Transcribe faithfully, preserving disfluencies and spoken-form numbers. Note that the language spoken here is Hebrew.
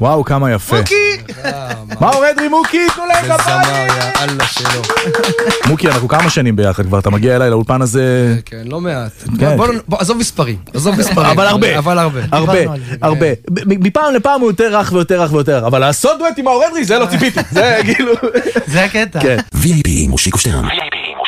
וואו, כמה יפה. מוקי! מה אורדרי מוקי? תנו להם כפיים! יאללה שלו. מוקי, אנחנו כמה שנים ביחד כבר, אתה מגיע אליי לאולפן הזה... כן, לא מעט. בוא, עזוב מספרים. עזוב מספרים. אבל הרבה. אבל הרבה. הרבה, הרבה. מפעם לפעם הוא יותר רך ויותר רך ויותר, אבל לעשות דואט עם האורדרי, זה לא ציפיתי. זה כאילו... זה הקטע. כן. וי איי פי עם מושיקו שטרן.